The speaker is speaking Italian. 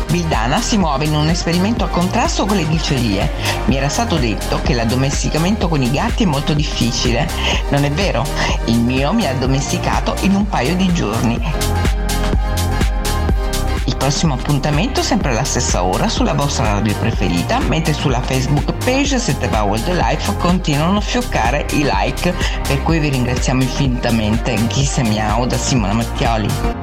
Vildana si muove in un esperimento a contrasto con le dicerie. Mi era stato detto che l'addomesticamento con i gatti è molto difficile. Non è vero, il mio mi ha addomesticato in un paio di giorni. Il prossimo appuntamento sempre alla stessa ora sulla vostra radio preferita, mentre sulla Facebook page 7 Vowel The Life continuano a fioccare i like, per cui vi ringraziamo infinitamente. Ghisa Miau da Simona Mattioli.